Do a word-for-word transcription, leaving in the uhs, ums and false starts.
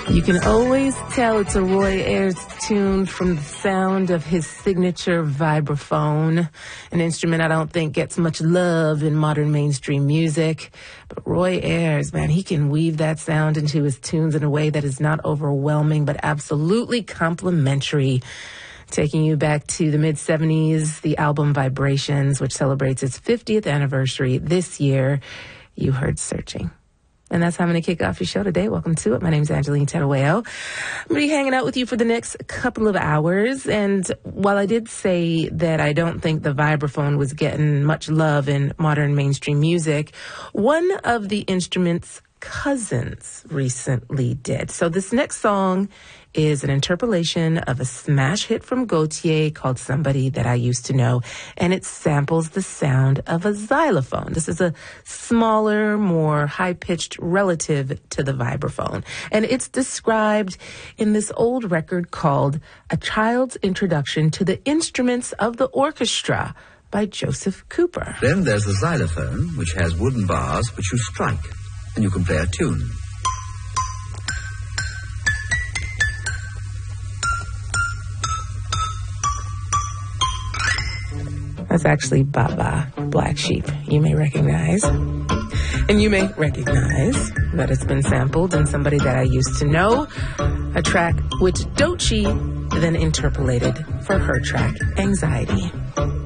You can always tell it's a Roy Ayers tune from the sound of his signature vibraphone, an instrument I don't think gets much love in modern mainstream music. But Roy Ayers, man, he can weave that sound into his tunes in a way that is not overwhelming, but absolutely complimentary. Taking you back to the mid-seventies, the album Vibrations, which celebrates its fiftieth anniversary this year. You heard Searching. And that's how I'm going to kick off your show today. Welcome to it. My name is Angeline Terueo. I'm going to be hanging out with you for the next couple of hours. And while I did say that I don't think the vibraphone was getting much love in modern mainstream music, one of the instrument's cousins recently did. So this next song is an interpolation of a smash hit from Gautier called Somebody That I Used to Know, and it samples the sound of a xylophone. This is a smaller, more high-pitched relative to the vibraphone, and it's described in this old record called A Child's Introduction to the Instruments of the Orchestra by Joseph Cooper. Then there's the xylophone, which has wooden bars which you strike, and you can play a tune. That's actually Baba, Black Sheep, you may recognize. And you may recognize that it's been sampled in Somebody That I Used to Know, a track which Doechii then interpolated for her track, Anxiety.